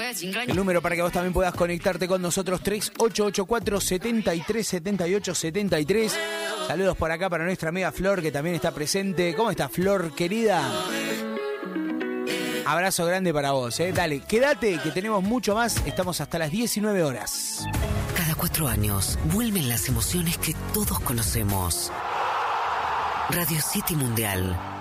El número para que vos también puedas conectarte con nosotros, 3884-737873. Saludos por acá para nuestra amiga Flor, que también está presente. ¿Cómo está, Flor, querida? Abrazo grande para vos, Dale, quédate, que tenemos mucho más. Estamos hasta las 19 horas. Cada 4 años vuelven las emociones que todos conocemos. Radio City Mundial